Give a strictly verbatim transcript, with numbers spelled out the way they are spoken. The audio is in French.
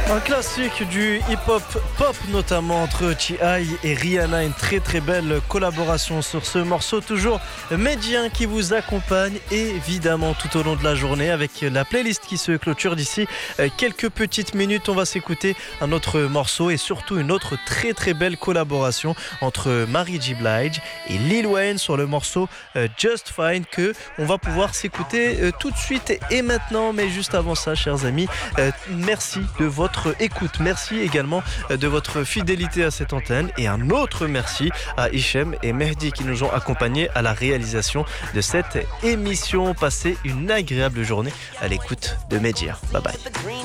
Un classique du hip-hop pop notamment entre T I et Rihanna, une très très belle collaboration sur ce morceau, toujours médien qui vous accompagne évidemment tout au long de la journée avec la playlist qui se clôture d'ici quelques petites minutes. On va s'écouter un autre morceau et surtout une autre très très belle collaboration entre Mary J. Blige et Lil Wayne sur le morceau Just Fine que on va pouvoir s'écouter tout de suite et maintenant. Mais juste avant ça, chers amis, merci de votre écoute, merci également de votre fidélité à cette antenne et un autre merci à Hichem et Mehdi qui nous ont accompagnés à la réalisation de cette émission. Passez une agréable journée à l'écoute de Média. Bye bye.